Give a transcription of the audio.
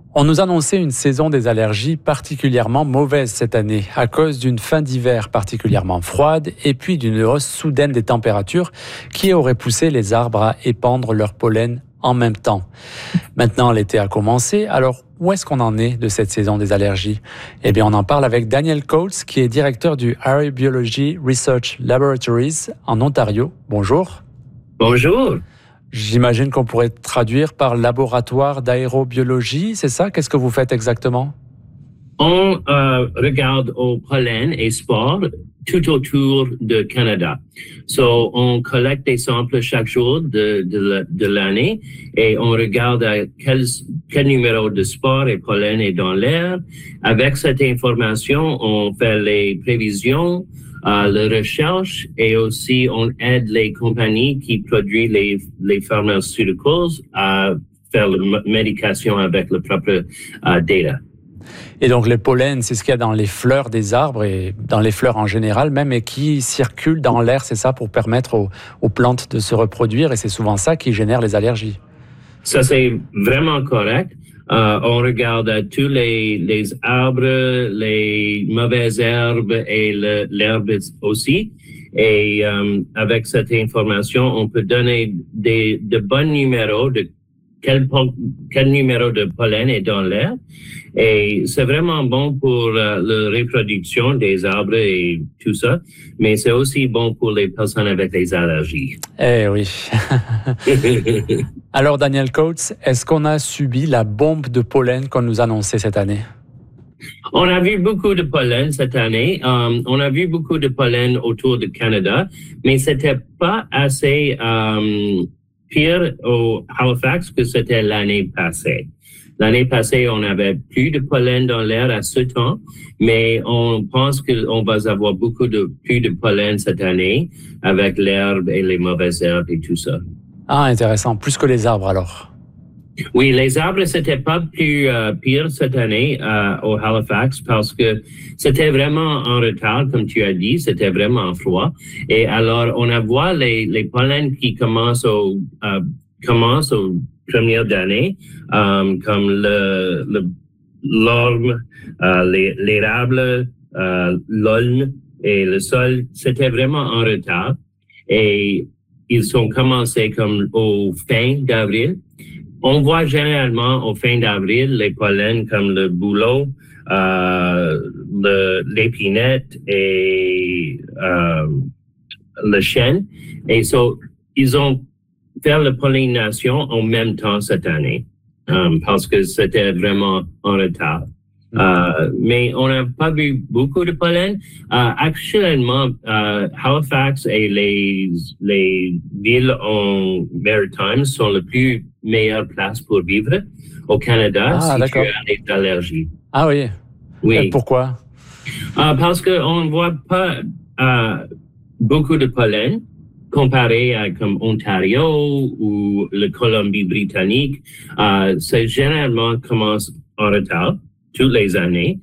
On nous annonçait une saison des allergies particulièrement mauvaise cette année, à cause d'une fin d'hiver particulièrement froide et puis d'une hausse soudaine des températures qui aurait poussé les arbres à épandre leur pollen en même temps. Maintenant, l'été a commencé, alors où est-ce qu'on en est de cette saison des allergies? Eh bien, on en parle avec Daniel Coates, qui est directeur du Aerobiology Research Laboratories en Ontario. Bonjour. Bonjour. J'imagine qu'on pourrait traduire par laboratoire d'aérobiologie, c'est ça? Qu'est-ce que vous faites exactement? On regarde au pollen et spores tout autour de Canada. On collecte des samples chaque jour de l'année et on regarde quel numéro de spores et pollen est dans l'air. Avec cette information, on fait les prévisions, la recherche et aussi on aide les compagnies qui produisent les pharmaceuticals à faire la médication avec le propre data. Et donc les pollens, c'est ce qu'il y a dans les fleurs des arbres et dans les fleurs en général même et qui circulent dans l'air, c'est ça, pour permettre aux plantes de se reproduire et c'est souvent ça qui génère les allergies. Ça, c'est vraiment correct. On regarde tous les arbres, les mauvaises herbes et l'herbe aussi. Et avec cette information, on peut donner de bons numéros de quel numéro de pollen est dans l'air. Et c'est vraiment bon pour la reproduction des arbres et tout ça, mais c'est aussi bon pour les personnes avec des allergies. Eh oui. Alors, Daniel Coates, est-ce qu'on a subi la bombe de pollen qu'on nous annonçait cette année? On a vu beaucoup de pollen cette année. On a vu beaucoup de pollen autour du Canada, mais c'était pas assez pire au Halifax que c'était l'année passée. L'année passée, on avait plus de pollen dans l'air à ce temps, mais on pense qu'on va avoir plus de pollen cette année avec l'herbe et les mauvaises herbes et tout ça. Ah, intéressant. Plus que les arbres, alors. Oui, les arbres, c'était pas plus pire cette année au Halifax parce que c'était vraiment en retard, comme tu as dit, c'était vraiment froid. Et alors, on a vu les pollens qui commencent au première d'année, comme l'orme, l'érable, l'aulne et le sol, c'était vraiment en retard. Et ils ont commencé comme au fin d'avril. On voit généralement au fin d'avril les pollens comme le bouleau, l'épinette et le chêne. Et ils ont fait la pollinisation en même temps cette année parce que c'était vraiment en retard. Mais on n'a pas vu beaucoup de pollen. Actuellement, Halifax et les villes en Maritimes sont les plus meilleures places pour vivre au Canada si tu as des allergies. Ah oui? Oui. Et pourquoi? Parce qu'on ne voit pas beaucoup de pollen comparé à comme Ontario ou la Colombie-Britannique. C'est généralement commence en retard toutes les années.